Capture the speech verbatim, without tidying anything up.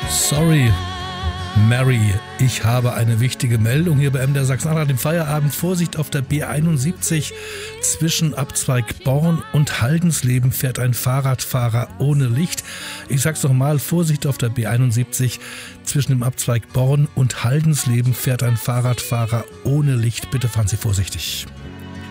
Sorry, Mary, ich habe eine wichtige Meldung hier bei M D R Sachsen-Anhalt im Feierabend. Vorsicht auf der B einundsiebzig. Zwischen Abzweig Born und Haldensleben fährt ein Fahrradfahrer ohne Licht. Ich sag's nochmal, Vorsicht auf der B einundsiebzig. Zwischen dem Abzweig Born und Haldensleben fährt ein Fahrradfahrer ohne Licht. Bitte fahren Sie vorsichtig.